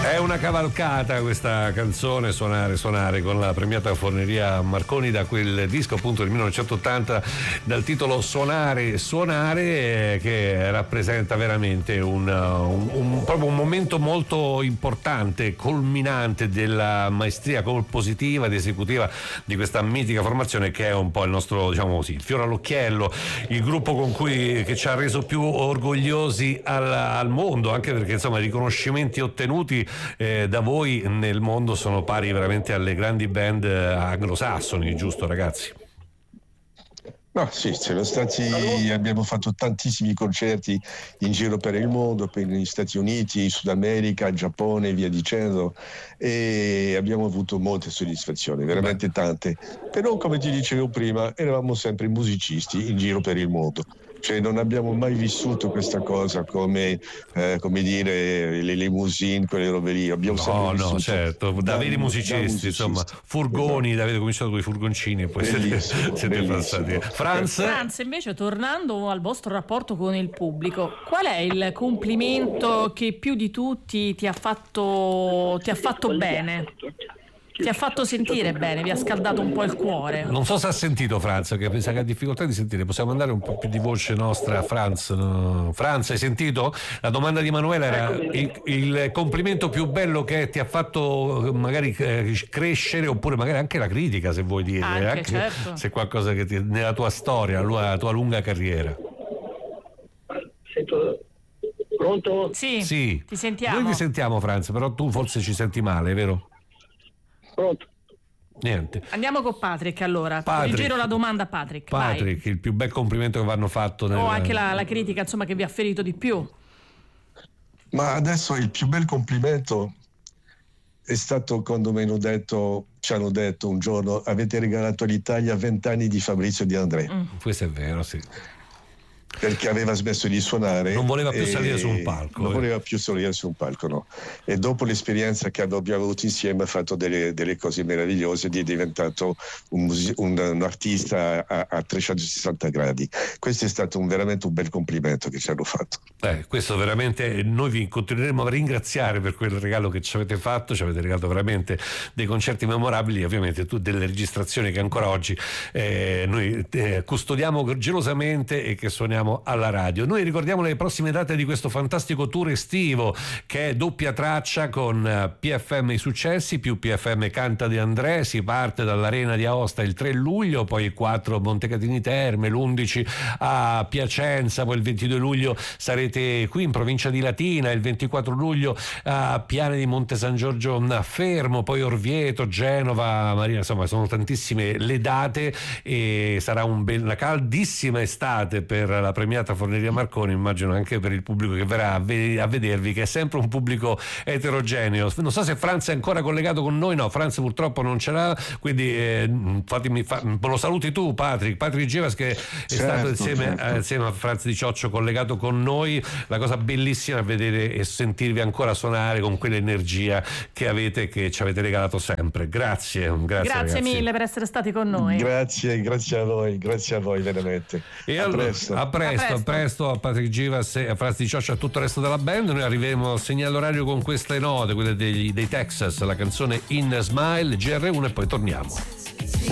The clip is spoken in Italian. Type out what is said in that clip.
È una cavalcata questa canzone, Suonare, con la premiata Forneria Marconi, da quel disco appunto del 1980 dal titolo Suonare, che rappresenta veramente proprio un momento molto importante, culminante della maestria compositiva ed esecutiva di questa mitica formazione, che è un po' il nostro, diciamo così, il fiore all'occhiello, il gruppo che ci ha reso più orgogliosi al mondo, anche perché insomma i riconoscimenti ottenuti da voi nel mondo sono pari veramente alle grandi band anglosassoni, giusto ragazzi? No, sì, abbiamo fatto tantissimi concerti in giro per il mondo, per gli Stati Uniti, Sud America, Giappone e via dicendo, e abbiamo avuto molte soddisfazioni, veramente tante. Però, come ti dicevo prima, eravamo sempre musicisti in giro per il mondo. Cioè non abbiamo mai vissuto questa cosa come dire le limousine, quelle robe lì. Abbiamo sempre vissuto certo, da veri musicisti, insomma, furgoni, esatto. Avete cominciato con i furgoncini e poi siete passati. Franz, invece, tornando al vostro rapporto con il pubblico, qual è il complimento che più di tutti ti ha fatto bene? Ti ha fatto sentire bene, vi ha scaldato un po' il cuore. Non so se ha sentito Franz, che pensa che ha difficoltà di sentire. Possiamo mandare un po' più di voce nostra a Franz? No. Franz, hai sentito? La domanda di Emanuele era il complimento più bello che ti ha fatto magari crescere, oppure magari anche la critica, se vuoi dire, anche certo. Se qualcosa che nella tua storia, la tua lunga carriera. Sento. Pronto? Sì, ti sentiamo. Noi ti sentiamo, Franz, però tu forse ci senti male, vero? Pronto? Niente. Andiamo con Patrick allora. Rigiro la domanda a Patrick. Patrick, vai. Il più bel complimento che vi hanno fatto o anche la critica, insomma, che vi ha ferito di più. Ma adesso il più bel complimento è stato quando ci hanno detto un giorno: avete regalato all'Italia 20 anni di Fabrizio De André. Questo è vero, sì. Perché aveva smesso di suonare, non voleva più salire su un palco, no. E dopo l'esperienza che abbiamo avuto insieme ha fatto delle cose meravigliose, ed è diventato un artista a 360 gradi. Questo è stato veramente un bel complimento che ci hanno fatto. Questo veramente, noi vi continueremo a ringraziare per quel regalo che ci avete fatto. Ci avete regalato veramente dei concerti memorabili, ovviamente delle registrazioni che ancora oggi noi custodiamo gelosamente e che suoniamo alla radio. Noi ricordiamo le prossime date di questo fantastico tour estivo, che è doppia traccia con PFM I Successi più PFM Canta De André. Si parte dall'Arena di Aosta il 3 luglio, poi il 4 Montecatini Terme, l'11 a Piacenza, poi il 22 luglio sarete qui in provincia di Latina, il 24 luglio a Piane di Monte San Giorgio Fermo, poi Orvieto, Genova, Marina, insomma sono tantissime le date, e sarà una caldissima estate per la premiata Forneria Marconi, immagino anche per il pubblico che verrà a vedervi, che è sempre un pubblico eterogeneo. Non so se Franz è ancora collegato con noi. No, Franz purtroppo non ce l'ha, quindi lo saluti tu, Patrick Gevas, che è stato insieme a Franz Di Cioccio collegato con noi. La cosa bellissima è vedere e sentirvi ancora suonare con quell'energia che avete, che ci avete regalato sempre. Grazie ragazzi. Mille per essere stati con noi. Grazie a voi veramente. E a presto a Patrick Givas e a Franz Di Cioccio e a tutto il resto della band. Noi arriveremo al segnale orario con queste note, quelle dei Texas, la canzone In Smile, GR1, e poi torniamo.